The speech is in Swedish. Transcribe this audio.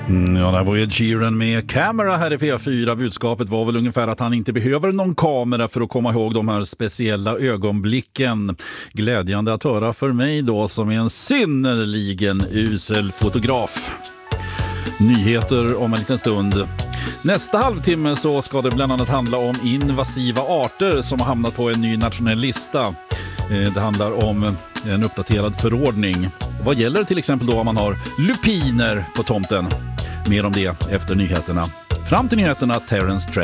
Ja, det var ju Sheeran med Camera här i P4. Budskapet var väl ungefär att han inte behöver någon kamera för att komma ihåg de här speciella ögonblicken. Glädjande att höra för mig då, som är en synnerligen usel fotograf. Nyheter om en liten stund. Nästa halvtimme så ska det bland annat handla om invasiva arter som har hamnat på en ny nationell lista. Det handlar om en uppdaterad förordning. Vad gäller till exempel då om man har lupiner på tomten? Mer om det efter nyheterna. Fram till nyheterna, Terence Trent.